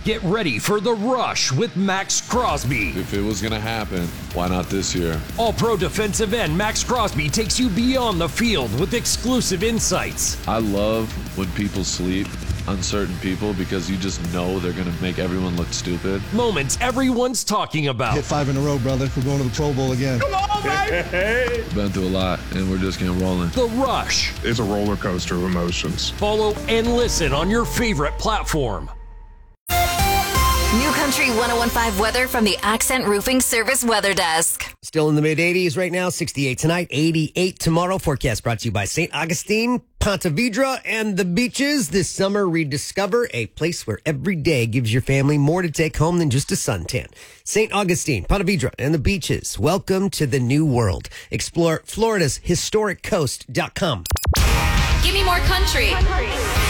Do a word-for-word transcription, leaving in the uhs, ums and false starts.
Get ready for The Rush with Max Crosby. If it was going to happen, why not this year? All-Pro defensive end Max Crosby takes you beyond the field with exclusive insights. I love when people sleep, uncertain people, because you just know they're going to make everyone look stupid. Moments everyone's talking about. Hit five in a row, brother. We're going to the Pro Bowl again. Come on, baby! Been through a lot, and we're just getting rolling. The Rush. It's a roller coaster of emotions. Follow and listen on your favorite platform. New Country one oh one point five weather from the Accent Roofing Service Weather Desk. Still in the mid eighties right now, sixty-eight tonight, eighty-eight tomorrow. Forecast brought to you by Saint Augustine, Ponte Vedra, and the beaches. This summer, rediscover a place where every day gives your family more to take home than just a suntan. Saint Augustine, Ponte Vedra, and the beaches. Welcome to the new world. Explore Florida's historic coast dot com. Give me more country. country.